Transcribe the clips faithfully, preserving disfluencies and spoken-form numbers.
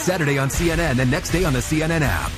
Saturday on C N N and next day on the C N N app.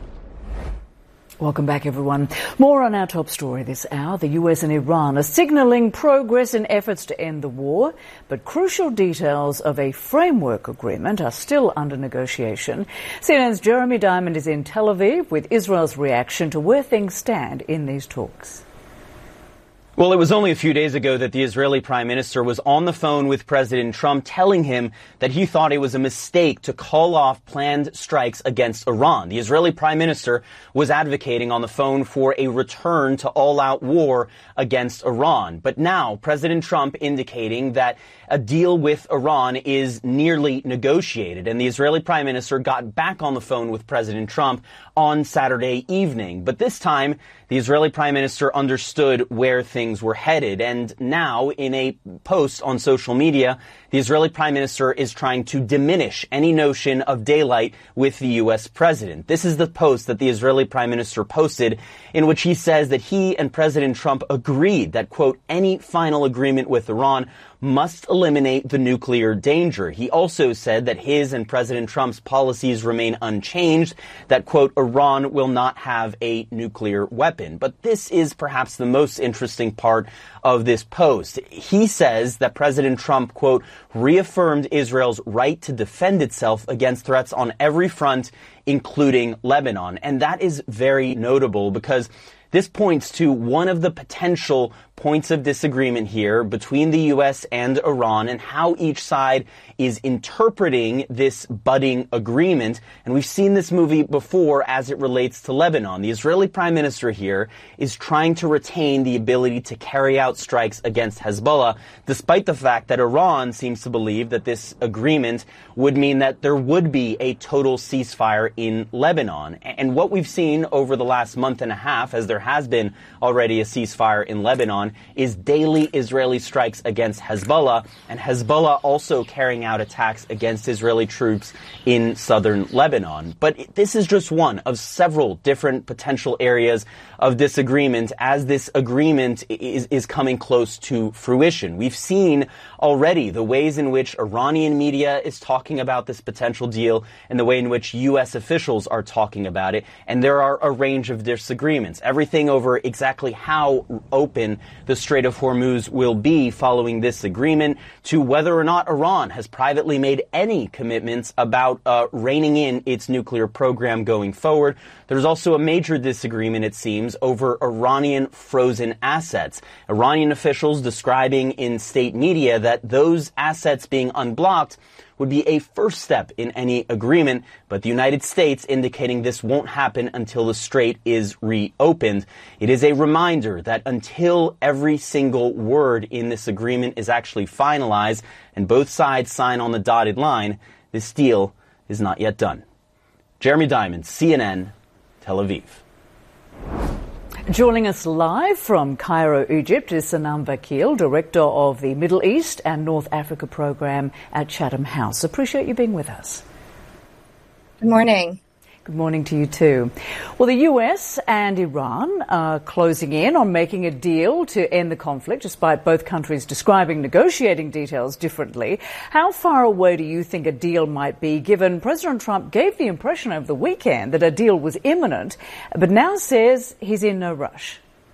Welcome back, everyone. More on our top story this hour. The U S and Iran are signalling progress in efforts to end the war, but crucial details of a framework agreement are still under negotiation. C N N's Jeremy Diamond is in Tel Aviv with Israel's reaction to where things stand in these talks. Well, it was only a few days ago that the Israeli prime minister was on the phone with President Trump telling him that he thought it was a mistake to call off planned strikes against Iran. The Israeli prime minister was advocating on the phone for a return to all-out war against Iran. But now President Trump indicating that a deal with Iran is nearly negotiated. And the Israeli prime minister got back on the phone with President Trump on Saturday evening. But this time, the Israeli prime minister understood where things were headed. And now, in a post on social media, the Israeli prime minister is trying to diminish any notion of daylight with the U S president. This is the post that the Israeli prime minister posted, in which he says that he and President Trump agreed that, quote, any final agreement with Iran must eliminate the nuclear danger. He also said that his and President Trump's policies remain unchanged, that, quote, Iran will not have a nuclear weapon. But this is perhaps the most interesting part of this post. He says that President Trump, quote, reaffirmed Israel's right to defend itself against threats on every front, including Lebanon. And that is very notable because this points to one of the potential points of disagreement here between the U S and Iran and how each side is interpreting this budding agreement. And we've seen this movie before as it relates to Lebanon. The Israeli prime minister here is trying to retain the ability to carry out strikes against Hezbollah, despite the fact that Iran seems to believe that this agreement would mean that there would be a total ceasefire in Lebanon. And what we've seen over the last month and a half, as there has been already a ceasefire in Lebanon, is daily Israeli strikes against Hezbollah, and Hezbollah also carrying out attacks against Israeli troops in southern Lebanon. But this is just one of several different potential areas of disagreement as this agreement is, is coming close to fruition. We've seen already the ways in which Iranian media is talking about this potential deal and the way in which U S officials are talking about it, and there are a range of disagreements. Everything over exactly how open the Strait of Hormuz will be following this agreement, to whether or not Iran has privately made any commitments about uh, reining in its nuclear program going forward. There's also a major disagreement, it seems, over Iranian frozen assets. Iranian officials describing in state media that those assets being unblocked would be a first step in any agreement, but the United States indicating this won't happen until the strait is reopened. It is a reminder that until every single word in this agreement is actually finalized and both sides sign on the dotted line, this deal is not yet done. Jeremy Diamond, C N N, Tel Aviv. Joining us live from Cairo, Egypt, is Sanam Vakil, Director of the Middle East and North Africa Program at Chatham House. Appreciate you being with us. Good morning. Good morning to you too. Well, the U S and Iran are closing in on making a deal to end the conflict, despite both countries describing negotiating details differently. How far away do you think a deal might be, given President Trump gave the impression over the weekend that a deal was imminent, but now says he's in no rush?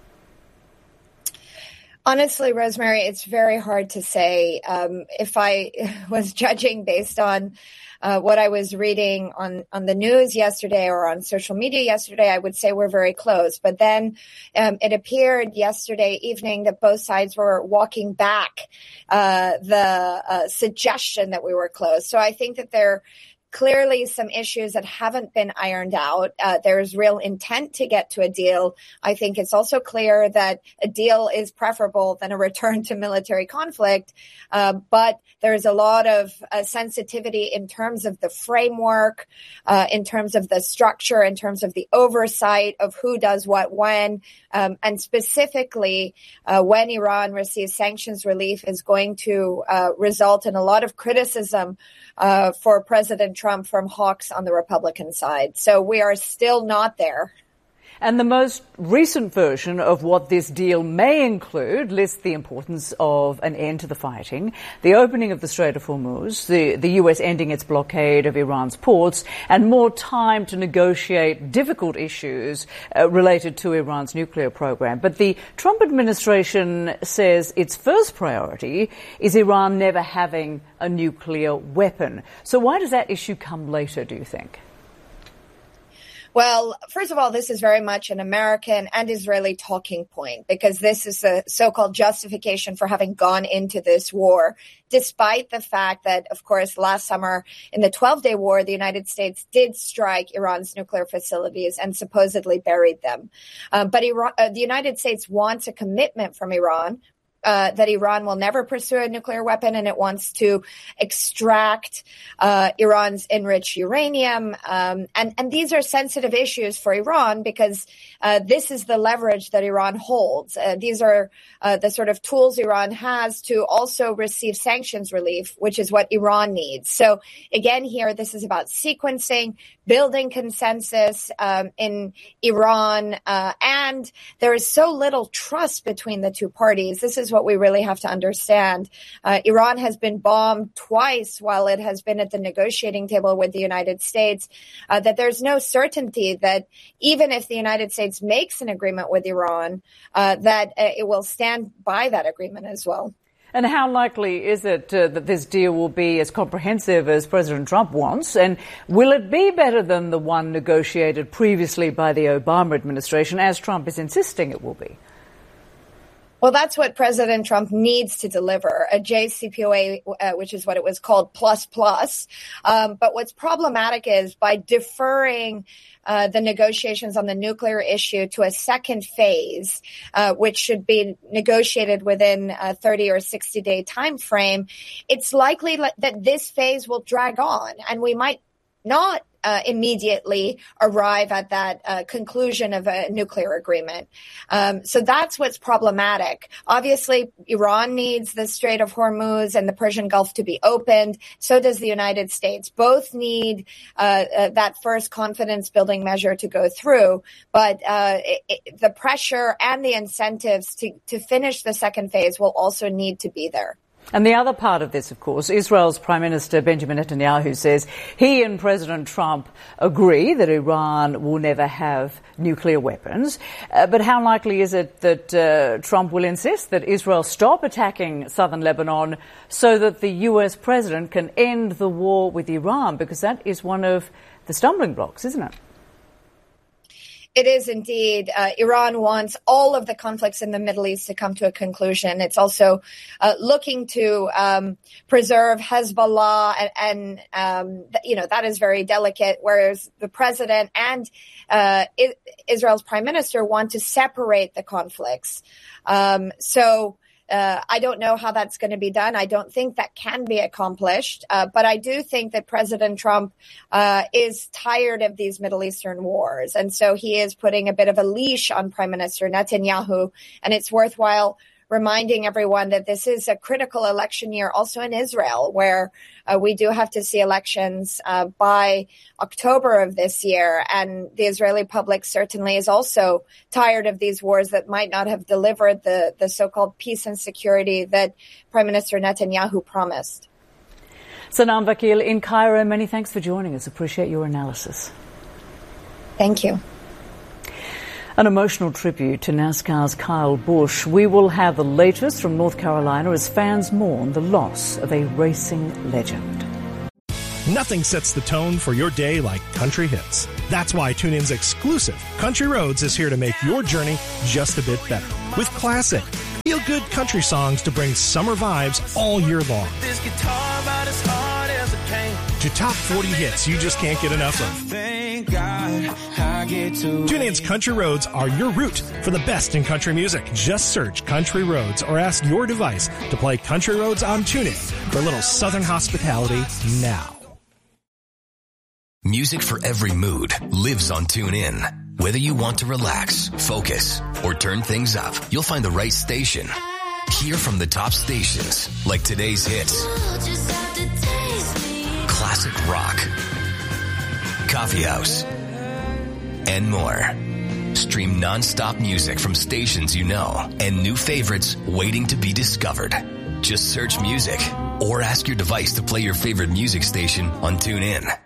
Honestly, Rosemary, it's very hard to say. Um, if I was judging based on Uh, what I was reading on, on the news yesterday or on social media yesterday, I would say we're very close. But then um, it appeared yesterday evening that both sides were walking back uh, the uh, suggestion that we were close. So I think that they're clearly some issues that haven't been ironed out. Uh, there's real intent to get to a deal. I think it's also clear that a deal is preferable than a return to military conflict. Uh, but there's a lot of uh, sensitivity in terms of the framework, uh, in terms of the structure, in terms of the oversight of who does what when, um, and specifically uh, when Iran receives sanctions relief is going to uh, result in a lot of criticism uh, for President Trump from hawks on the Republican side. So we are still not there. And the most recent version of what this deal may include lists the importance of an end to the fighting, the opening of the Strait of Hormuz, the, the U S ending its blockade of Iran's ports, and more time to negotiate difficult issues uh, related to Iran's nuclear program. But the Trump administration says its first priority is Iran never having a nuclear weapon. So why does that issue come later, do you think? Well, first of all, this is very much an American and Israeli talking point, because this is a so-called justification for having gone into this war, despite the fact that, of course, last summer in the twelve-day war, the United States did strike Iran's nuclear facilities and supposedly buried them. Um, but Iran, uh, the United States wants a commitment from Iran Uh, that Iran will never pursue a nuclear weapon, and it wants to extract uh, Iran's enriched uranium. Um, and, and these are sensitive issues for Iran because uh, this is the leverage that Iran holds. Uh, these are uh, the sort of tools Iran has to also receive sanctions relief, which is what Iran needs. So again, here, this is about sequencing, building consensus um, in Iran, uh, and there is so little trust between the two parties. This is what we really have to understand. Uh, Iran has been bombed twice while it has been at the negotiating table with the United States, uh, that there's no certainty that even if the United States makes an agreement with Iran, uh, that uh, it will stand by that agreement as well. And how likely is it uh, that this deal will be as comprehensive as President Trump wants? And will it be better than the one negotiated previously by the Obama administration, as Trump is insisting it will be? Well, that's what President Trump needs to deliver, a J C P O A, uh, which is what it was called, plus plus. Um, but what's problematic is by deferring uh, the negotiations on the nuclear issue to a second phase, uh, which should be negotiated within a thirty or sixty day time frame, it's likely that this phase will drag on, and we might not Uh, immediately arrive at that uh, conclusion of a nuclear agreement. Um, so that's what's problematic. Obviously, Iran needs the Strait of Hormuz and the Persian Gulf to be opened. So does the United States. Both need uh, uh, that first confidence-building measure to go through. But uh, it, it, the pressure and the incentives to, to finish the second phase will also need to be there. And the other part of this, of course, Israel's Prime Minister Benjamin Netanyahu says he and President Trump agree that Iran will never have nuclear weapons. Uh, but how likely is it that uh, Trump will insist that Israel stop attacking southern Lebanon so that the U S president can end the war with Iran? Because that is one of the stumbling blocks, isn't it? It is indeed. Uh, Iran wants all of the conflicts in the Middle East to come to a conclusion. It's also uh, looking to um, preserve Hezbollah, and, and um, th- you know, that is very delicate, whereas the president and uh, I- Israel's prime minister want to separate the conflicts. Um, so Uh, I don't know how that's going to be done. I don't think that can be accomplished. Uh, but I do think that President Trump uh, is tired of these Middle Eastern wars. And so he is putting a bit of a leash on Prime Minister Netanyahu. And it's worthwhile reminding everyone that this is a critical election year also in Israel, where uh, we do have to see elections uh, by October of this year. And the Israeli public certainly is also tired of these wars that might not have delivered the, the so-called peace and security that Prime Minister Netanyahu promised. Sanam Vakil in Cairo, many thanks for joining us. Appreciate your analysis. Thank you. An emotional tribute to NASCAR's Kyle Busch. We will have the latest from North Carolina as fans mourn the loss of a racing legend. Nothing sets the tone for your day like country hits. That's why TuneIn's exclusive Country Roads is here to make your journey just a bit better. With classic, feel-good country songs to bring summer vibes all year long. This guitar about as hard as it came. To top forty hits you just can't get enough of. Thank God I get to TuneIn's Country Roads are your route for the best in country music. Just search Country Roads or ask your device to play Country Roads on TuneIn for a little Southern hospitality now. Music for every mood lives on TuneIn. Whether you want to relax, focus, or turn things up, you'll find the right station. Hear from the top stations like today's hits, classic rock, coffee house, and more. Stream nonstop music from stations you know and new favorites waiting to be discovered. Just search music or ask your device to play your favorite music station on TuneIn.